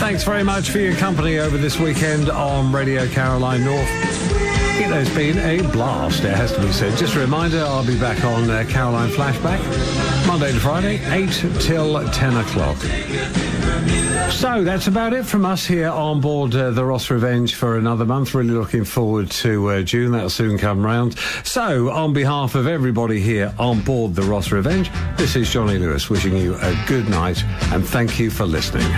thanks very much for your company over this weekend on Radio Caroline North. It has been a blast, it has to be said. Just a reminder, I'll be back on Caroline Flashback, Monday to Friday, 8 till 10 o'clock. So that's about it from us here on board the Ross Revenge for another month. Really looking forward to June. That'll soon come round. So on behalf of everybody here on board the Ross Revenge, this is Johnny Lewis wishing you a good night and thank you for listening.